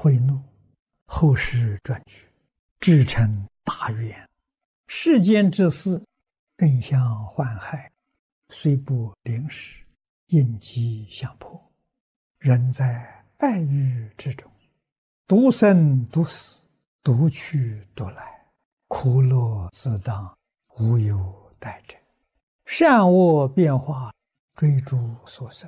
悔怒，后世转举，至成大怨。世间之事，更相患害，虽不临时，应机相迫。人在爱欲之中，独生独死，独去独来，苦乐自当，无有代者。善恶变化，追逐所生，